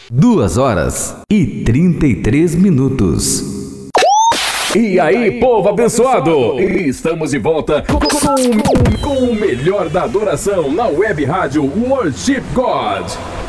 2h33. E aí, povo abençoado! Estamos de volta com o melhor da adoração na web rádio Worship God.